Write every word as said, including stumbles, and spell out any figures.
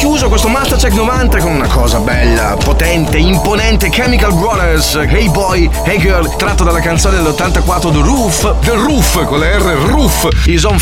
chiuso questo Mastercheck novanta con una cosa bella, potente, imponente, Chemical Brothers, Hey Boy, Hey Girl, tratto dalla canzone dell'ottantaquattro The Roof, The Roof con la R, Roof, Is on